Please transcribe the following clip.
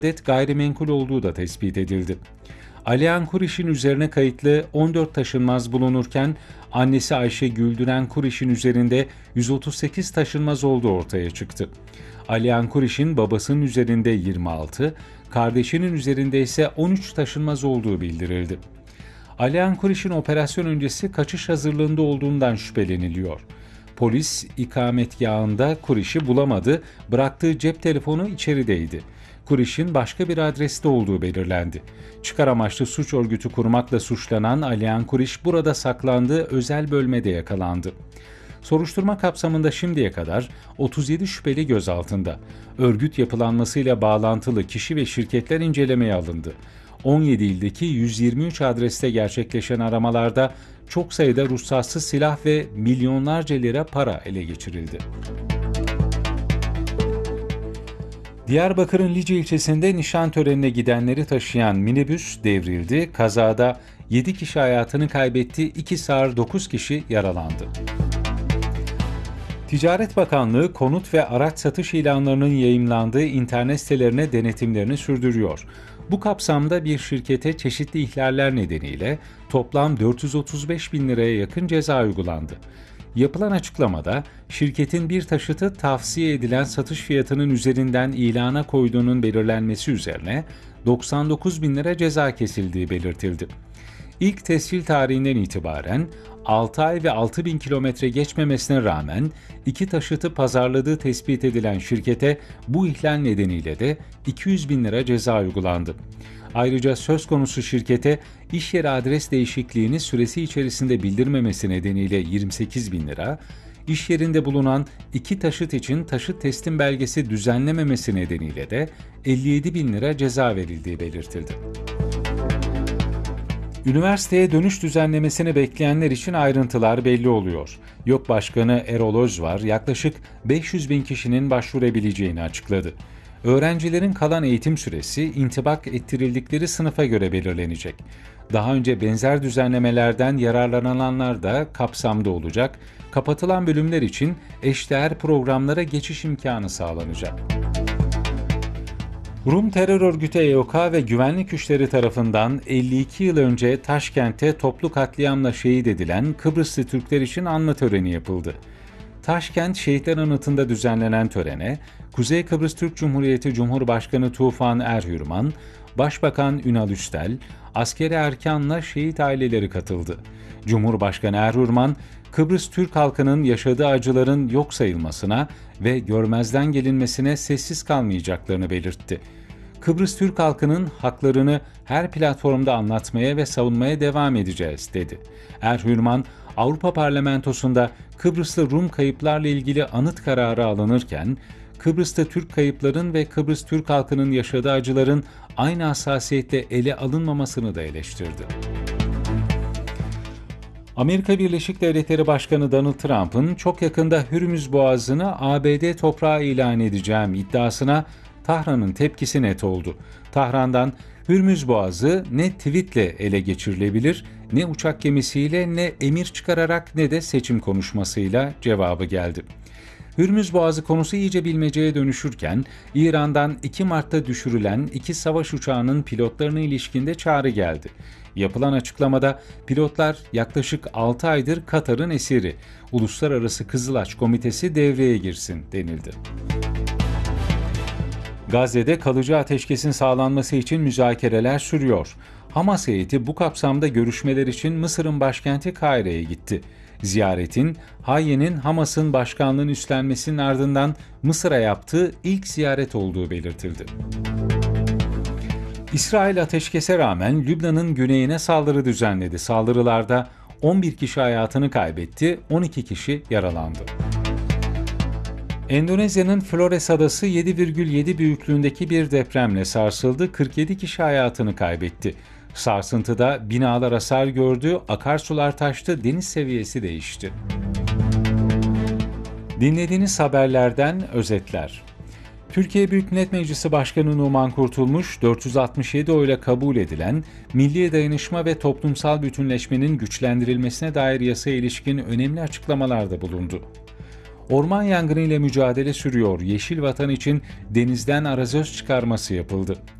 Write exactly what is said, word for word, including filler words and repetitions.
adet gayrimenkul olduğu da tespit edildi. Aliyan Kuriş'in üzerine kayıtlı on dört taşınmaz bulunurken annesi Ayşe Güldüren Kuriş'in üzerinde yüz otuz sekiz taşınmaz olduğu ortaya çıktı. Aliyan Kuriş'in babasının üzerinde yirmi altı, kardeşinin üzerinde ise on üç taşınmaz olduğu bildirildi. Aliyan Kuriş'in operasyon öncesi kaçış hazırlığında olduğundan şüpheleniliyor. Polis ikametgahında Kuriş'i bulamadı, bıraktığı cep telefonu içerideydi. Kuriş'in başka bir adreste olduğu belirlendi. Çıkar amaçlı suç örgütü kurmakla suçlanan Aliyan Kuriş burada saklandığı özel bölmede yakalandı. Soruşturma kapsamında şimdiye kadar otuz yedi şüpheli gözaltında. Örgüt yapılanmasıyla bağlantılı kişi ve şirketler incelemeye alındı. on yedi ildeki yüz yirmi üç adreste gerçekleşen aramalarda çok sayıda ruhsatsız silah ve milyonlarca lira para ele geçirildi. Diyarbakır'ın Lice ilçesinde nişan törenine gidenleri taşıyan minibüs devrildi. Kazada yedi kişi hayatını kaybetti, iki sağır dokuz kişi yaralandı. Ticaret Bakanlığı konut ve araç satış ilanlarının yayımlandığı internet sitelerine denetimlerini sürdürüyor. Bu kapsamda bir şirkete çeşitli ihlaller nedeniyle toplam dört yüz otuz beş bin liraya yakın ceza uygulandı. Yapılan açıklamada şirketin bir taşıtı tavsiye edilen satış fiyatının üzerinden ilana koyduğunun belirlenmesi üzerine doksan dokuz bin lira ceza kesildiği belirtildi. İlk tescil tarihinden itibaren altı ay ve altı bin kilometre geçmemesine rağmen iki taşıtı pazarladığı tespit edilen şirkete bu ihlal nedeniyle de iki yüz bin lira ceza uygulandı. Ayrıca söz konusu şirkete iş yeri adres değişikliğini süresi içerisinde bildirmemesi nedeniyle yirmi sekiz bin lira, iş yerinde bulunan iki taşıt için taşıt teslim belgesi düzenlememesi nedeniyle de elli yedi bin lira ceza verildiği belirtildi. Üniversiteye dönüş düzenlemesini bekleyenler için ayrıntılar belli oluyor. YÖK Başkanı Erol Özvar yaklaşık beş yüz bin kişinin başvurabileceğini açıkladı. Öğrencilerin kalan eğitim süresi intibak ettirildikleri sınıfa göre belirlenecek. Daha önce benzer düzenlemelerden yararlananlar da kapsamda olacak. Kapatılan bölümler için eşdeğer programlara geçiş imkanı sağlanacak. Rum terör örgütü E O K ve güvenlik güçleri tarafından elli iki yıl önce Taşkent'te toplu katliamla şehit edilen Kıbrıslı Türkler için anma töreni yapıldı. Taşkent Şehitler Anıtı'nda düzenlenen törene, Kuzey Kıbrıs Türk Cumhuriyeti Cumhurbaşkanı Tufan Erhürman, Başbakan Ünal Üstel, askeri erkanla şehit aileleri katıldı. Cumhurbaşkanı Erhürman, Kıbrıs Türk halkının yaşadığı acıların yok sayılmasına ve görmezden gelinmesine sessiz kalmayacaklarını belirtti. Kıbrıs Türk halkının haklarını her platformda anlatmaya ve savunmaya devam edeceğiz, dedi. Erhürman, Avrupa Parlamentosu'nda Kıbrıs'ta Rum kayıplarla ilgili anıt kararı alınırken, Kıbrıs'ta Türk kayıpların ve Kıbrıs Türk halkının yaşadığı acıların aynı hassasiyetle ele alınmamasını da eleştirdi. Amerika Birleşik Devletleri Başkanı Donald Trump'ın çok yakında Hürmüz Boğazı'nı A B D toprağı ilan edeceğim iddiasına Tahran'ın tepkisi net oldu. Tahran'dan Hürmüz Boğazı ne tweetle ele geçirilebilir, ne uçak gemisiyle, ne emir çıkararak, ne de seçim konuşmasıyla cevabı geldi. Hürmüz Boğazı konusu iyice bilmeceye dönüşürken, İran'dan iki Mart'ta düşürülen iki savaş uçağının pilotlarına ilişkinde çağrı geldi. Yapılan açıklamada pilotlar yaklaşık altı aydır Katar'ın esiri, Uluslararası Kızılaç Komitesi devreye girsin denildi. Gazze'de kalıcı ateşkesin sağlanması için müzakereler sürüyor. Hamas heyeti bu kapsamda görüşmeler için Mısır'ın başkenti Kahire'ye gitti. Ziyaretin, Hayye'nin Hamas'ın başkanlığını üstlenmesinin ardından Mısır'a yaptığı ilk ziyaret olduğu belirtildi. İsrail ateşkese rağmen Lübnan'ın güneyine saldırı düzenledi. Saldırılarda on bir kişi hayatını kaybetti, on iki kişi yaralandı. Endonezya'nın Flores adası yedi virgül yedi büyüklüğündeki bir depremle sarsıldı, kırk yedi kişi hayatını kaybetti. Sarsıntıda binalar hasar gördü, akarsular taştı, deniz seviyesi değişti. Dinlediğiniz haberlerden özetler. Türkiye Büyük Millet Meclisi Başkanı Numan Kurtulmuş, dört yüz altmış yedi oyla kabul edilen milli dayanışma ve toplumsal bütünleşmenin güçlendirilmesine dair yasaya ilişkin önemli açıklamalarda bulundu. Orman yangınıyla mücadele sürüyor. Yeşil Vatan için denizden arazöz çıkarması yapıldı.